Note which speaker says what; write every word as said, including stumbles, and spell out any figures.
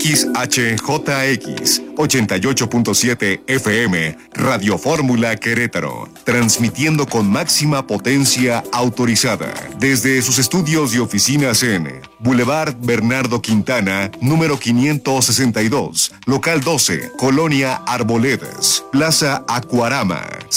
Speaker 1: X H J X ochenta y ocho punto siete F M, Radio Fórmula Querétaro, transmitiendo con máxima potencia autorizada desde sus estudios y oficinas en Boulevard Bernardo Quintana, número quinientos sesenta y dos, local doce, Colonia Arboledas, Plaza Acuarama.